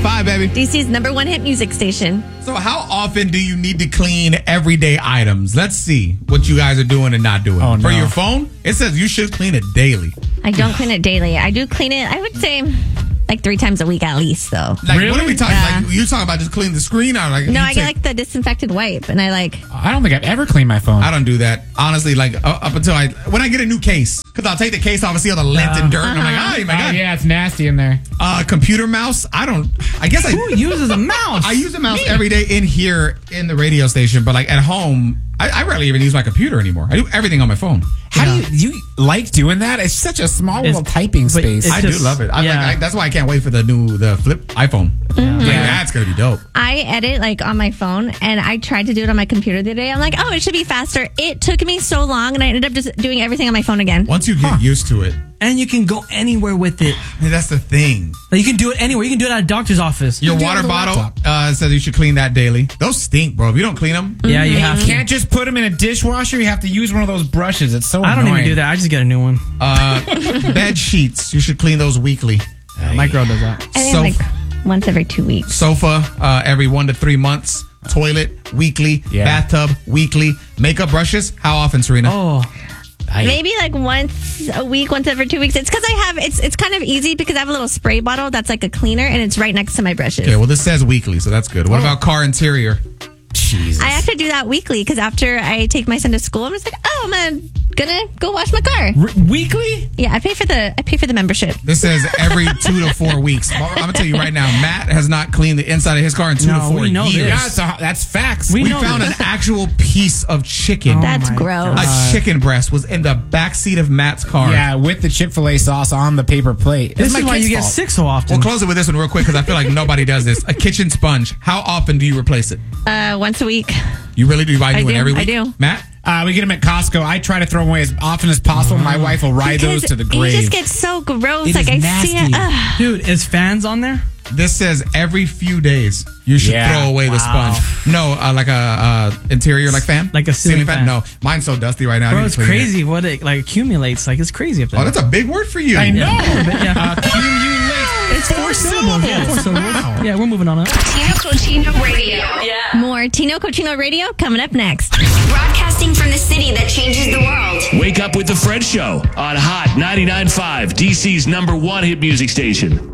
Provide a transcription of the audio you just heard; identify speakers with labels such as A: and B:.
A: 99.5, baby.
B: DC's #1 hit music station.
A: So how often do you need to clean everyday items? Let's see what you guys are doing and not doing.
C: Oh, no.
A: For your phone, it says you should clean it daily.
B: I don't clean it daily. I do clean it, I would say, like 3 times a week at least, though.
A: Like,
C: Really?
A: what are we talking?
B: Yeah.
A: Like, you talking about just cleaning the screen? Or like
B: No,
A: you
B: I get
A: take-
B: like the disinfected wipe, and I like...
C: I don't think I've ever cleaned my phone.
A: I don't do that. Honestly, like up until when I get a new case, because I'll take the case off and see all the lint and dirt, and I'm like, oh my God.
C: Yeah, it's nasty in there.
A: Computer mouse, I guess
D: Who uses a mouse?
A: I use a mouse every day in here in the radio station, but like at home, I rarely even use my computer anymore. I do everything on my phone.
C: How do you like doing that? It's such a small little typing
D: but
C: space.
D: it's
A: I
D: just-
A: do love it.
D: yeah.
A: That's why I can't wait for the flip iPhone. Like, that's gonna be dope.
B: I edit like on my phone, and I tried to do it on my computer the other day. I'm like, oh, it should be faster. It took me so long, and I ended up just doing everything on my phone again.
A: Once you get used to it,
D: And you can go anywhere with it.
A: that's the thing.
D: Like, you can do it anywhere. You can do it at a doctor's office.
A: Your
C: do it
A: water
C: with a
A: bottle
C: laptop.
A: says you should clean that daily. Those stink, bro. If you don't clean them,
D: Yeah, you have
C: You
D: to.
C: can't just put them in a dishwasher. You have to use one of those brushes. It's so
D: I don't
C: annoying.
D: even do that. I just get a new one.
A: bed sheets, you should clean those weekly.
D: My girl does that.
B: I think
A: So-
B: like once every 2 weeks.
A: Sofa every 1 to 3 months. Toilet weekly.
C: Yeah.
A: Bathtub weekly. Makeup brushes. How often, Serena?
D: Oh,
B: Maybe like once a week, once every 2 weeks. It's because it's kind of easy because I have a little spray bottle that's like a cleaner, and it's right next to my brushes.
A: Okay, well this says weekly, so that's good. What about car interior?
C: Jesus.
B: I have to do that weekly because after I take my son to school, I'm just like, oh, I'm gonna go wash my car.
C: Weekly?
B: Yeah, I pay for the membership.
A: This says every 2 to 4 weeks. I'm gonna tell you right now, Matt has not cleaned the inside of his car in 2 to
D: No,
A: 4
D: we know
A: years.
D: this.
C: Yeah, that's facts.
D: We
A: We
D: know
A: found
D: this.
A: an actual piece of chicken.
B: That's
D: my
B: gross.
A: A chicken breast was in the back seat of Matt's car.
C: Yeah, with the Chick-fil-A sauce on the paper plate.
D: this
C: It's
D: is
C: my
D: why
C: kid's
D: you get
C: fault.
D: sick so often.
A: We'll close it with this one real quick because I feel like nobody does this. A kitchen sponge. How often do you replace it?
B: Once a week.
A: You really do buy a new one
B: do,
A: every week?
B: I do.
A: Matt?
C: We get them at Costco. I try to throw them away as often as possible. My wife will ride those to the
B: It
C: grave.
B: just gets so gross.
C: It
B: like
C: is
B: I see
C: nasty.
B: it. Ugh.
D: Dude, is fans on there?
A: This says every few days you should
C: Yeah.
A: throw away the
D: Wow.
A: sponge. No, like a interior like fan?
D: Like a ceiling fan.
A: No, mine's so dusty right now. I
D: Bro,
A: need
D: it's
A: to clean it.
D: crazy what it like accumulates. Like, it's crazy up there.
A: Oh, that's a big word for you.
C: I know.
D: Yeah.
C: Accumulate.
D: It's 4 syllables. Yeah, 4 syllables.
C: Wow.
D: Yeah, we're moving on up.
E: Tino Cochino Radio.
B: More Tino Cochino Radio coming up next.
E: Broadcasting from the city that changes the world.
F: Wake up with the Fred Show on Hot 99.5, DC's #1 hit music station.